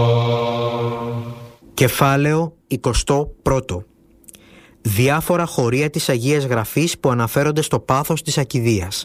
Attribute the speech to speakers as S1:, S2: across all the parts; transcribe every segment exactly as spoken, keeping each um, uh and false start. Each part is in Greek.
S1: Κεφάλαιο εικοστό πρώτο. Διάφορα χωρία της Αγίας Γραφής που αναφέρονται στο πάθος της ακηδείας.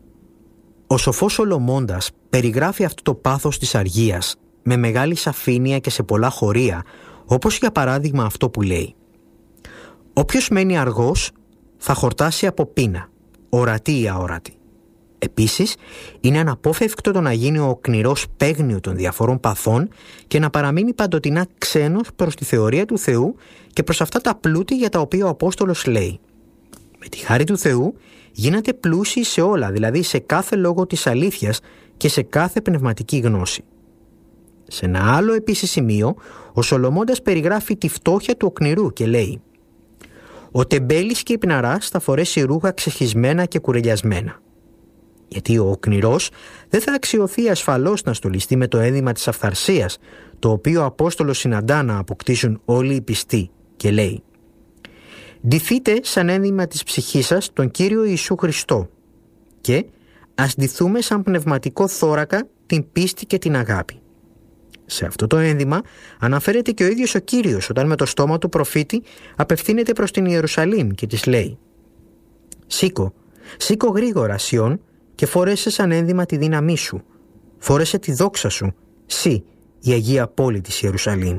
S1: Ο σοφός Σολομώντας περιγράφει αυτό το πάθος της αργίας με μεγάλη σαφήνεια και σε πολλά χωρία, όπως για παράδειγμα αυτό που λέει: «Όποιος μένει αργός θα χορτάσει από πείνα, ορατή ή αόρατη». Επίσης, είναι αναπόφευκτο το να γίνει ο οκνηρός παίγνιο των διαφόρων παθών και να παραμείνει παντοτινά ξένος προς τη θεωρία του Θεού και προς αυτά τα πλούτη για τα οποία ο Απόστολος λέει: «Με τη χάρη του Θεού γίνατε πλούσιοι σε όλα, δηλαδή σε κάθε λόγο της αλήθειας και σε κάθε πνευματική γνώση». Σε ένα άλλο επίσης σημείο, ο Σολομώντας περιγράφει τη φτώχεια του οκνηρού και λέει: «Ο τεμπέλης και η πναράς θα φορέσει ρούχα ξεχισμένα και κουρελιασμένα». Γιατί ο οκνηρός δεν θα αξιωθεί ασφαλώς να στολιστεί με το ένδυμα της αυθαρσίας, το οποίο ο Απόστολος συναντά να αποκτήσουν όλοι οι πιστοί, και λέει: «Ντυθείτε σαν ένδυμα της ψυχής σας τον Κύριο Ιησού Χριστό και ας ντυθούμε σαν πνευματικό θώρακα την πίστη και την αγάπη». Σε αυτό το ένδυμα αναφέρεται και ο ίδιος ο Κύριος όταν με το στόμα του προφήτη απευθύνεται προς την Ιερουσαλήμ και της λέει: «Σήκω, σήκω γρήγορα Σιών και φόρεσε σαν ένδυμα τη δύναμή σου. Φόρεσε τη δόξα σου, σύ, η Αγία Πόλη της Ιερουσαλήμ».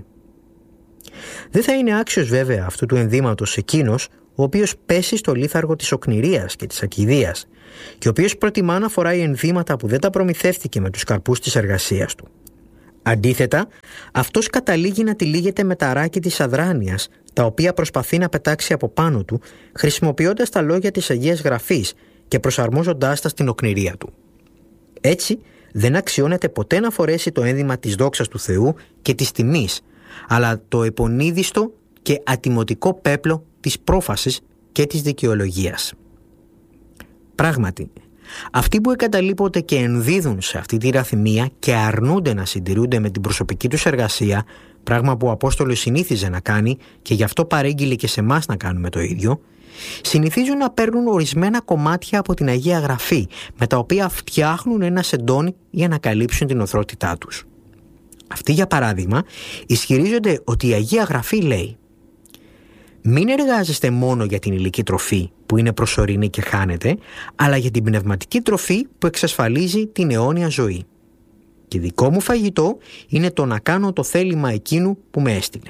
S1: Δεν θα είναι άξιος βέβαια αυτού του ενδύματος εκείνος ο οποίος πέσει στο λίθαργο της οκνηρίας και της ακηδείας και ο οποίος προτιμά να φοράει ενδύματα που δεν τα προμηθεύτηκε με τους καρπούς της εργασίας του. Αντίθετα, αυτός καταλήγει να τυλίγεται με τα αράκη της αδράνειας, τα οποία προσπαθεί να πετάξει από πάνω του, χρησιμοποιώντας τα λόγια της Αγίας Γραφής και προσαρμόζοντάς τα στην οκνηρία του. Έτσι, δεν αξιώνεται ποτέ να φορέσει το ένδυμα της δόξας του Θεού και της τιμής, αλλά το επονίδιστο και ατιμωτικό πέπλο της πρόφασης και της δικαιολογίας. Πράγματι, αυτοί που εγκαταλείπονται και ενδίδουν σε αυτή τη ραθυμία και αρνούνται να συντηρούνται με την προσωπική τους εργασία, πράγμα που ο Απόστολος συνήθιζε να κάνει και γι' αυτό παρήγγειλε και σε εμάς να κάνουμε το ίδιο, συνηθίζουν να παίρνουν ορισμένα κομμάτια από την Αγία Γραφή, με τα οποία φτιάχνουν ένα σεντόνι για να καλύψουν την οθρότητά τους. Αυτοί, για παράδειγμα, ισχυρίζονται ότι η Αγία Γραφή λέει: «Μην εργάζεστε μόνο για την υλική τροφή που είναι προσωρινή και χάνεται, αλλά για την πνευματική τροφή που εξασφαλίζει την αιώνια ζωή. Και δικό μου φαγητό είναι το να κάνω το θέλημα εκείνου που με έστειλε».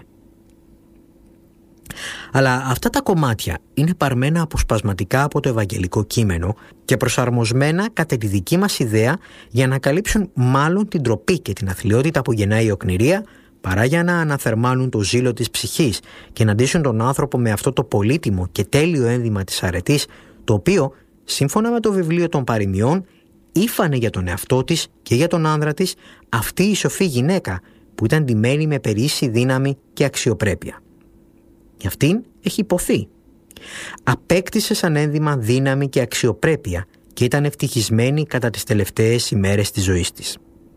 S1: Αλλά αυτά τα κομμάτια είναι παρμένα αποσπασματικά από το Ευαγγελικό κείμενο και προσαρμοσμένα κατά τη δική μας ιδέα για να καλύψουν μάλλον την ντροπή και την αθλιότητα που γεννάει η οκνηρία, παρά για να αναθερμάνουν το ζήλο της ψυχής και να ντύσουν τον άνθρωπο με αυτό το πολύτιμο και τέλειο ένδυμα της αρετής, το οποίο, σύμφωνα με το βιβλίο των Παροιμιών, ήφανε για τον εαυτό της και για τον άνδρα της αυτή η σοφή γυναίκα που ήταν ντυμένη με περίσσια δύναμη και αξιοπρέπεια. Και αυτήν έχει υποθεί. Απέκτησε σαν ένδυμα δύναμη και αξιοπρέπεια και ήταν ευτυχισμένη κατά τις τελευταίες ημέρες της ζωής της.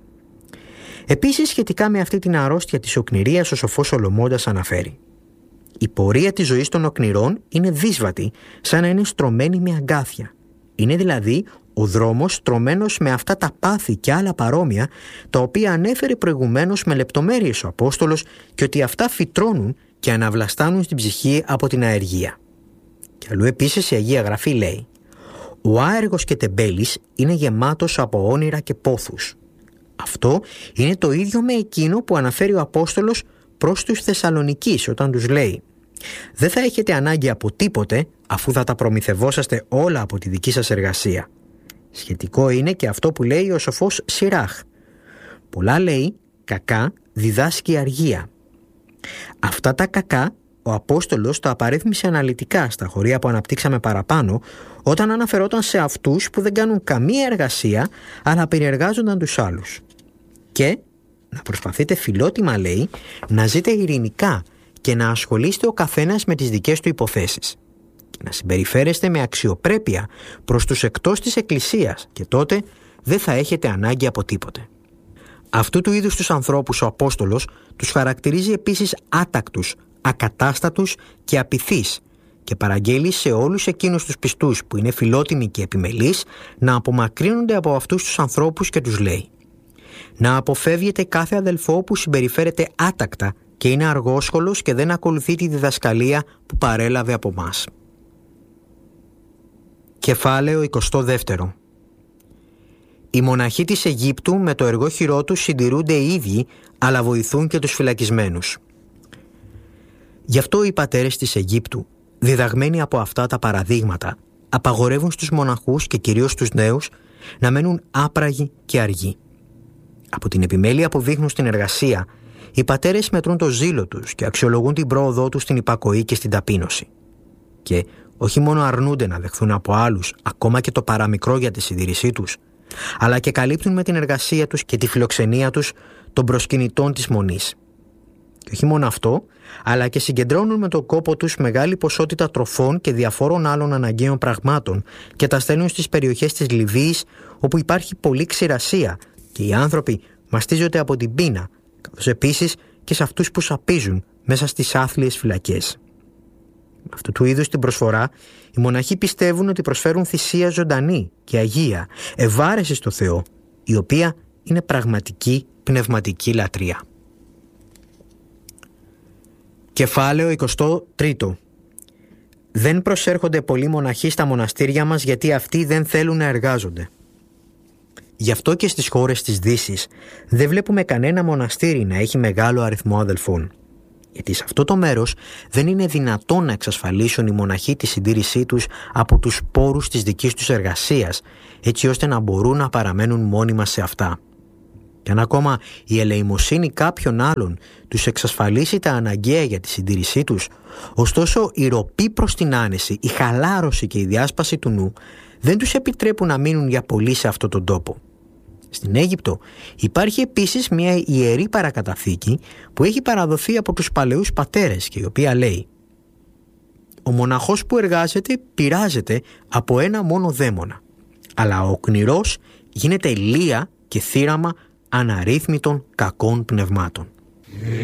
S1: Επίσης, σχετικά με αυτή την αρρώστια της οκνηρίας, ο σοφός Σολομώντας αναφέρει: «Η πορεία της ζωής των οκνηρών είναι δύσβατη, σαν να είναι στρωμένη με αγκάθια. Είναι δηλαδή ο δρόμος στρωμένος με αυτά τα πάθη και άλλα παρόμοια, τα οποία ανέφερε προηγουμένως με λεπτομέρειες ο Απόστολος, και ότι αυτά φυτρώνουν και αναβλαστάνουν στην ψυχή από την αεργία». Και αλλού επίσης η Αγία Γραφή λέει: «Ο άεργος και τεμπέλης είναι γεμάτος από όνειρα και πόθους». Αυτό είναι το ίδιο με εκείνο που αναφέρει ο Απόστολος προς τους Θεσσαλονικείς όταν τους λέει: «Δεν θα έχετε ανάγκη από τίποτε, αφού θα τα προμηθευόσαστε όλα από τη δική σας εργασία». Σχετικό είναι και αυτό που λέει ο σοφός Σιράχ: «Πολλά, λέει, κακά διδάσκει η αργία». Αυτά τα κακά ο Απόστολος τα απαρίθμησε αναλυτικά στα χωρία που αναπτύξαμε παραπάνω, όταν αναφερόταν σε αυτούς που δεν κάνουν καμία εργασία αλλά περιεργάζονταν τους άλλους. Και να προσπαθείτε φιλότιμα, λέει, να ζείτε ειρηνικά και να ασχολείστε ο καθένας με τις δικές του υποθέσεις. Και να συμπεριφέρεστε με αξιοπρέπεια προς τους εκτός της Εκκλησίας, και τότε δεν θα έχετε ανάγκη από τίποτε. Αυτού του είδους τους ανθρώπους ο Απόστολος τους χαρακτηρίζει επίσης άτακτους, ακατάστατους και απειθείς, και παραγγέλει σε όλους εκείνους τους πιστούς που είναι φιλότιμοι και επιμελείς να απομακρύνονται από αυτούς τους ανθρώπους και τους λέει: να αποφεύγετε κάθε αδελφό που συμπεριφέρεται άτακτα και είναι αργόσχολος και δεν ακολουθεί τη διδασκαλία που παρέλαβε από μας. Κεφάλαιο είκοσι δύο. Οι μοναχοί της Αιγύπτου με το εργόχειρό τους συντηρούνται οι ίδιοι, αλλά βοηθούν και τους φυλακισμένους. Γι' αυτό οι πατέρες της Αιγύπτου, διδαγμένοι από αυτά τα παραδείγματα, απαγορεύουν στους μοναχούς και κυρίως στους νέους να μένουν άπραγοι και αργοί. Από την επιμέλεια που δείχνουν στην εργασία, οι πατέρες μετρούν το ζήλο τους και αξιολογούν την πρόοδό τους στην υπακοή και στην ταπείνωση. Και όχι μόνο αρνούνται να δεχθούν από άλλους ακόμα και το παραμικρό για τη συντήρησή τους, αλλά και καλύπτουν με την εργασία τους και τη φιλοξενία τους των προσκυνητών της μονής. Και όχι μόνο αυτό, αλλά και συγκεντρώνουν με τον κόπο τους μεγάλη ποσότητα τροφών και διαφόρων άλλων αναγκαίων πραγμάτων και τα στέλνουν στις περιοχές της Λιβύης, όπου υπάρχει πολλή ξηρασία και οι άνθρωποι μαστίζονται από την πείνα, καθώς επίσης και σε αυτούς που σαπίζουν μέσα στις άθλιες φυλακές. Με αυτού του είδους την προσφορά, οι μοναχοί πιστεύουν ότι προσφέρουν θυσία ζωντανή και αγία, ευάρεση στο Θεό, η οποία είναι πραγματική πνευματική λατρεία. Κεφάλαιο είκοσι τρία. Δεν προσέρχονται πολλοί μοναχοί στα μοναστήρια μας γιατί αυτοί δεν θέλουν να εργάζονται. Γι' αυτό και στις χώρες της Δύσης δεν βλέπουμε κανένα μοναστήρι να έχει μεγάλο αριθμό αδελφών. Γιατί σε αυτό το μέρος δεν είναι δυνατόν να εξασφαλίσουν οι μοναχοί τη συντήρησή τους από τους πόρους της δικής τους εργασίας, έτσι ώστε να μπορούν να παραμένουν μόνιμα σε αυτά. Και αν ακόμα η ελεημοσύνη κάποιων άλλων τους εξασφαλίσει τα αναγκαία για τη συντήρησή τους, ωστόσο η ροπή προς την άνεση, η χαλάρωση και η διάσπαση του νου δεν τους επιτρέπουν να μείνουν για πολύ σε αυτόν τον τόπο. Στην Αίγυπτο υπάρχει επίσης μια ιερή παρακαταθήκη που έχει παραδοθεί από τους παλαιούς πατέρες και η οποία λέει: «Ο μοναχός που εργάζεται πειράζεται από ένα μόνο δαίμονα, αλλά ο οκνηρός γίνεται λία και θύραμα αναρρύθμιτων κακών πνευμάτων».